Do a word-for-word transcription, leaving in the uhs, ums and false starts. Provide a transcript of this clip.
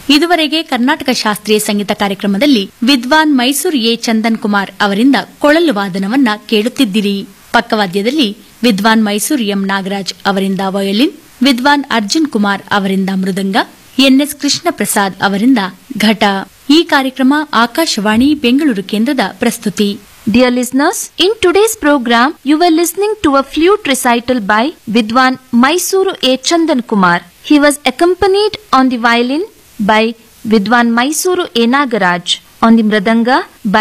ಇದುವರೆಗೆ ಕರ್ನಾಟಕ ಶಾಸ್ತ್ರೀಯ ಸಂಗೀತ ಕಾರ್ಯಕ್ರಮದಲ್ಲಿ ವಿದ್ವಾನ್ ಮೈಸೂರು ಎ ಚಂದನ್ ಕುಮಾರ್ ಅವರಿಂದ ಕೊಳಲು ವಾದನವನ್ನ ಕೇಳುತ್ತಿದ್ದಿರಿ. ಪಕ್ಕವಾದ್ಯದಲ್ಲಿ ವಿದ್ವಾನ್ ಮೈಸೂರು ಎಂ ನಾಗರಾಜ್ ಅವರಿಂದ ವಯೋಲಿನ್, ವಿದ್ವಾನ್ ಅರ್ಜುನ್ ಕುಮಾರ್ ಅವರಿಂದ ಮೃದಂಗ, ಎನ್ಎಸ್ ಕೃಷ್ಣ ಪ್ರಸಾದ್ ಅವರಿಂದ ಘಟ. ಈ ಕಾರ್ಯಕ್ರಮ ಆಕಾಶವಾಣಿ ಬೆಂಗಳೂರು ಕೇಂದ್ರದ ಪ್ರಸ್ತುತಿ. Dear listeners, in today's program, you were listening to a flute recital by Vidwan Mysuru A. Chandan Kumar. He was accompanied on the violin by Vidwan Mysuru A. Nagaraj, on the mridanga by